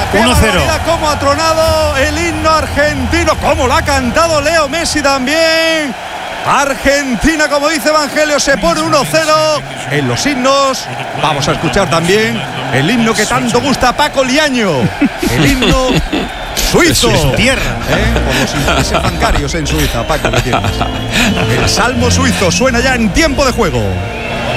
¡Qué 1-0! barbaridad! Cómo ha tronado el himno argentino, cómo lo ha cantado Leo Messi también. Argentina, como dice Evangelio, se pone 1-0 en los himnos. Vamos a escuchar también el himno que tanto gusta a Paco Liaño, el himno suizo. De su tierra. Por los intereses bancarios en Suiza, Paco, que tienes. El salmo suizo suena ya en tiempo de juego.